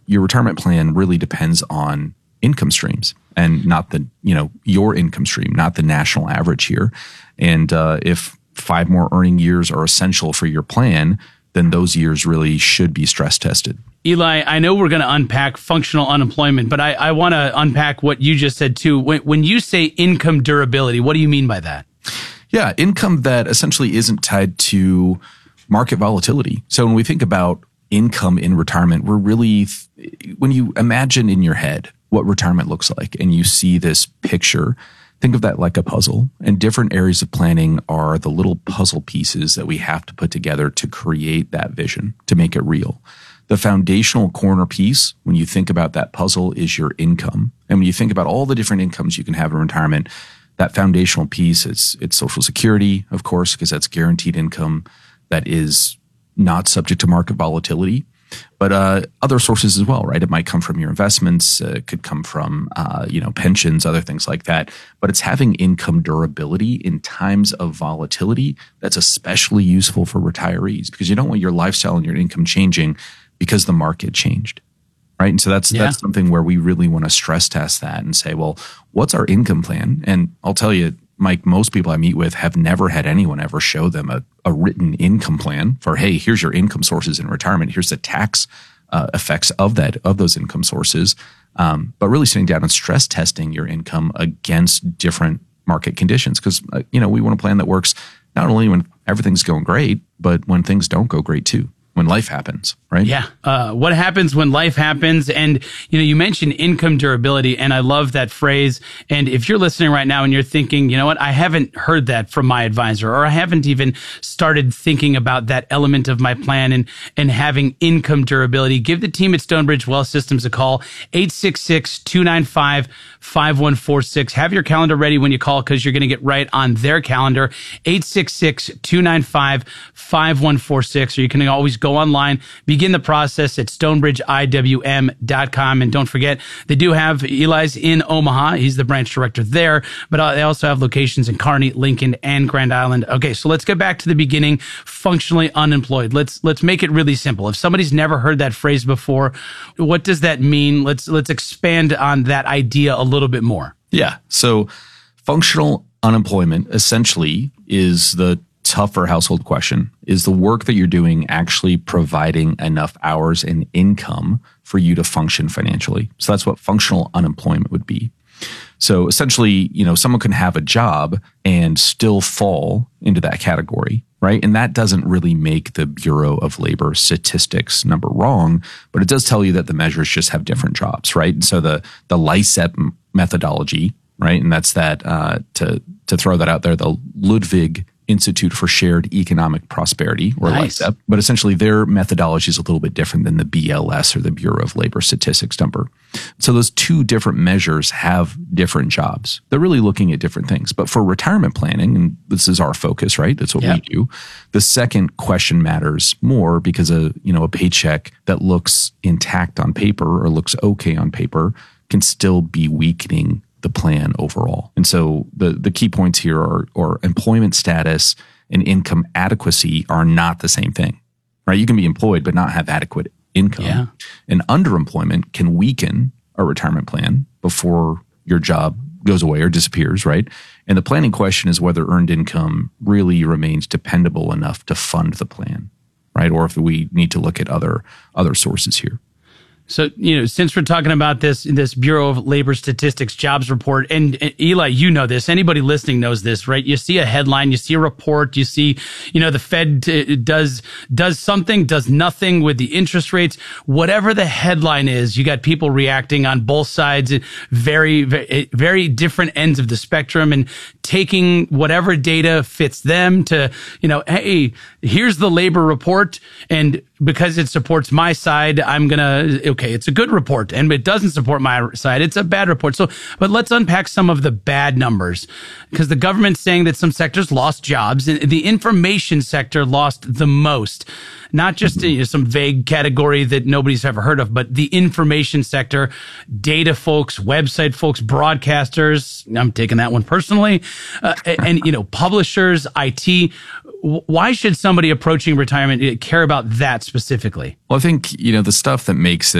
your retirement plan really depends on income streams and not your income stream, not the national average here. And if 5 more earning years are essential for your plan, then those years really should be stress tested. Eli, I know we're going to unpack functional unemployment, but I want to unpack what you just said too. When you say income durability, what do you mean by that? Yeah, income that essentially isn't tied to market volatility. So when we think about income in retirement, we're really, when you imagine in your head what retirement looks like and you see this picture, think of that like a puzzle, and different areas of planning are the little puzzle pieces that we have to put together to create that vision, to make it real. The foundational corner piece, when you think about that puzzle, is your income. And when you think about all the different incomes you can have in retirement, that foundational piece, it's Social Security, of course, because that's guaranteed income that is not subject to market volatility. But other sources as well, right? It might come from your investments. It could come from, pensions, other things like that. But it's having income durability in times of volatility that's especially useful for retirees, because you don't want your lifestyle and your income changing because the market changed, right? And so that's something where we really want to stress test that and say, well, what's our income plan? And I'll tell you, Mike, most people I meet with have never had anyone ever show them a written income plan for, hey, here's your income sources in retirement. Here's the tax effects of those income sources. But really sitting down and stress testing your income against different market conditions. Because, we want a plan that works not only when everything's going great, but when things don't go great too. When life happens, right? Yeah. What happens when life happens? And, you mentioned income durability, and I love that phrase. And if you're listening right now and you're thinking, you know what, I haven't heard that from my advisor, or I haven't even started thinking about that element of my plan and having income durability, give the team at Stonebridge Wealth Systems a call, 866-295-5146. Have your calendar ready when you call, because you're going to get right on their calendar, 866-295-5146. Or you can always go online, begin the process at stonebridgeiwm.com. And don't forget, they do have Eli's in Omaha. He's the branch director there, but they also have locations in Kearney, Lincoln, and Grand Island. Okay, so let's get back to the beginning. Functionally unemployed. Let's make it really simple. If somebody's never heard that phrase before, what does that mean? Let's expand on that idea a little bit more. Yeah. So functional unemployment essentially is the tougher household question. Is the work that you're doing actually providing enough hours and income for you to function financially? So that's what functional unemployment would be. So essentially, someone can have a job and still fall into that category, right? And that doesn't really make the Bureau of Labor Statistics number wrong, but it does tell you that the measures just have different jobs, right? And so the LICEP methodology, right? And that's that, to throw that out there, the Ludwig Institute for Shared Economic Prosperity, or LICEP. But essentially their methodology is a little bit different than the BLS, or the Bureau of Labor Statistics number. So those two different measures have different jobs. They're really looking at different things. But for retirement planning, and this is our focus, right? That's what we do. The second question matters more, because a paycheck that looks intact on paper or looks okay on paper can still be weakening the plan overall. And so the key points here are employment status and income adequacy are not the same thing, right? You can be employed but not have adequate income. Yeah. And underemployment can weaken a retirement plan before your job goes away or disappears, right? And the planning question is whether earned income really remains dependable enough to fund the plan, right? Or if we need to look at other sources here. So, since we're talking about this Bureau of Labor Statistics jobs report, and Eli, this, anybody listening knows this, right? You see a headline, you see a report, you see, the Fed does something, does nothing with the interest rates, whatever the headline is, you got people reacting on both sides, very, very, very different ends of the spectrum, and taking whatever data fits them to, hey, here's the labor report, and because it supports my side, okay, it's a good report, and it doesn't support my side, it's a bad report. So, but let's unpack some of the bad numbers, because the government's saying that some sectors lost jobs, and the information sector lost the most. Not just some vague category that nobody's ever heard of, but the information sector, data folks, website folks, broadcasters, I'm taking that one personally, and publishers, IT. Why should somebody approaching retirement care about that specifically? Well, I think, the stuff that makes